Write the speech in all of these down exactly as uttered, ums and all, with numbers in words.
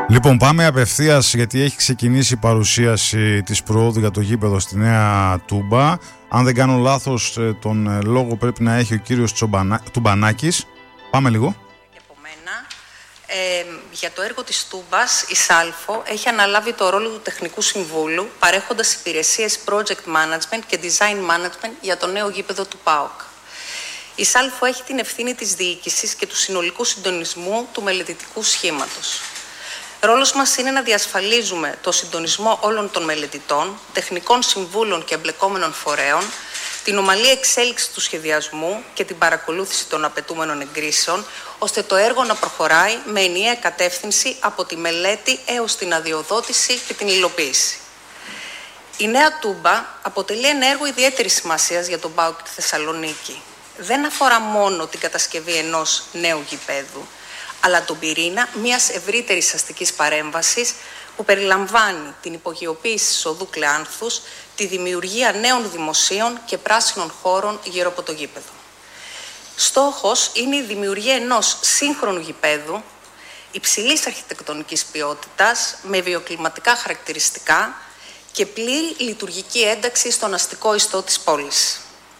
Λοιπόν, πάμε απευθείας γιατί έχει ξεκινήσει η παρουσίαση της προόδου για το γήπεδο στη Νέα Τούμπα. Αν δεν κάνω λάθος, τον λόγο πρέπει να έχει ο κύριος Τσομπανα... Τουμπανάκης. Πάμε λίγο. Επομένα, ε, για το έργο της Τούμπας, η Σάλφο έχει αναλάβει το ρόλο του τεχνικού συμβούλου, παρέχοντας υπηρεσίες project management και design management για το νέο γήπεδο του ΠΑΟΚ. Η Σάλφο έχει την ευθύνη της διοίκησης και του συνολικού συντονισμού του μελετητικού σχήματος. Ρόλος μας είναι να διασφαλίζουμε το συντονισμό όλων των μελετητών, τεχνικών συμβούλων και εμπλεκόμενων φορέων, την ομαλή εξέλιξη του σχεδιασμού και την παρακολούθηση των απαιτούμενων εγκρίσεων, ώστε το έργο να προχωράει με ενιαία κατεύθυνση από τη μελέτη έως την αδειοδότηση και την υλοποίηση. Η Νέα Τούμπα αποτελεί ένα έργο ιδιαίτερης σημασίας για τον ΠΑΟΚ τη Θεσσαλονίκη. Δεν αφορά μόνο την κατασκευή ενός νέου γηπέδου, αλλά τον πυρήνα μιας ευρύτερης αστικής παρέμβασης που περιλαμβάνει την υπογειοποίηση της οδού Κλεάνθους, τη δημιουργία νέων δημοσίων και πράσινων χώρων γύρω από το γήπεδο. Στόχος είναι η δημιουργία ενός σύγχρονου γηπέδου υψηλής αρχιτεκτονικής ποιότητας, με βιοκλιματικά χαρακτηριστικά και πλήρη λειτουργική ένταξη στον αστικό ιστό της πόλης.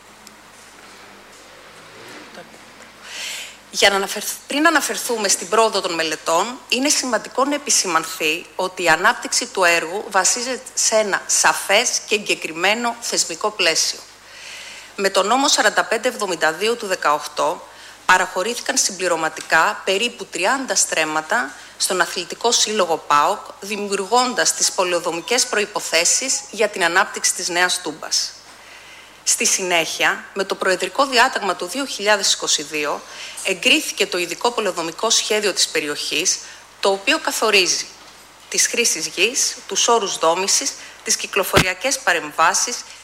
Για να αναφερθ... Πριν αναφερθούμε στην πρόοδο των μελετών, είναι σημαντικό να επισημανθεί ότι η ανάπτυξη του έργου βασίζεται σε ένα σαφές και εγκεκριμένο θεσμικό πλαίσιο. Με τον νόμο σαράντα πέντε εβδομήντα δύο του δεκαοκτώ παραχωρήθηκαν συμπληρωματικά περίπου τριάντα στρέμματα στον Αθλητικό Σύλλογο ΠΑΟΚ, δημιουργώντας τις πολεοδομικές προϋποθέσεις για την ανάπτυξη της Νέας Τούμπας. Στη συνέχεια, με το Προεδρικό Διάταγμα του δύο χιλιάδες είκοσι δύο, εγκρίθηκε το ειδικό πολεοδομικό σχέδιο της περιοχής, το οποίο καθορίζει τις χρήσεις γης, τους όρους δόμησης, τις κυκλοφοριακές παρεμβάσεις